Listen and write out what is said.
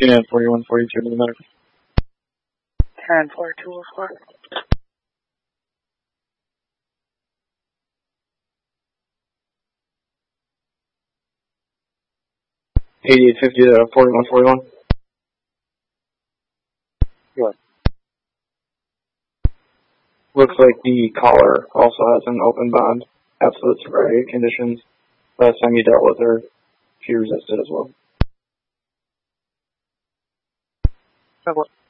Unit 4142 to the medical. 10-4-2-4. 8850 to 4141. Good. Looks like the caller also has an open bond, absolute sobriety conditions. Last time you dealt with her, she resisted as well. Good.